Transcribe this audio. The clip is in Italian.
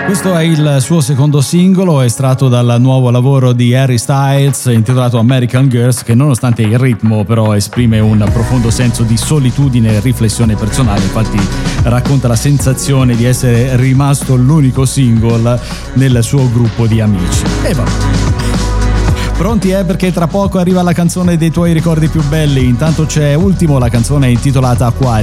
Questo è il suo secondo singolo, estratto dal nuovo lavoro di Harry Styles intitolato American Girls, che nonostante il ritmo però esprime un profondo senso di solitudine e riflessione personale. Infatti racconta la sensazione di essere rimasto l'unico single nel suo gruppo di amici. E vabbè. Pronti perché tra poco arriva la canzone dei tuoi ricordi più belli. Intanto c'è Ultimo, la canzone è intitolata Acquario.